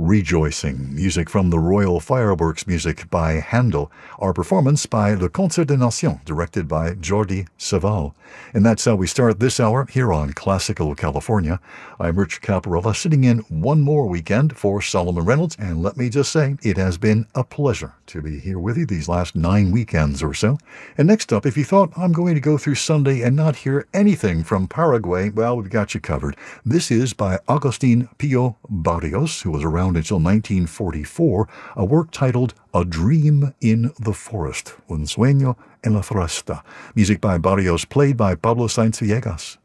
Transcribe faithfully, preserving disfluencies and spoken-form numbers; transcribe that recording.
Rejoicing, music from the Royal Fireworks Music by Handel, our performance by Le Concert des Nations, directed by Jordi Savall. And that's how we start this hour here on Classical California. I'm Rich Caparella, sitting in one more weekend for Solomon Reynolds, and let me just say, it has been a pleasure to be here with you these last nine weekends or so. And next up, if you thought I'm going to go through Sunday and not hear anything from Paraguay, well, we've got you covered. This is by Agustin Pio Barrios, who was around until nineteen forty-four, a work titled A Dream in the Forest, Un Sueño en la Floresta. Music by Barrios, played by Pablo Sainz Villegas.